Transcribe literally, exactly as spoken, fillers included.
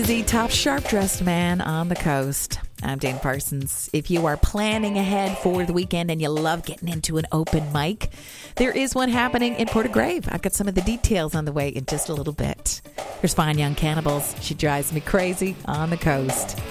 The top sharp-dressed man on the coast. I'm Dane Parsons. If you are planning ahead for the weekend and you love getting into an open mic, there is one happening in Portagrave. I've got some of the details on the way in just a little bit. Here's Fine Young Cannibals. She drives me crazy on the coast.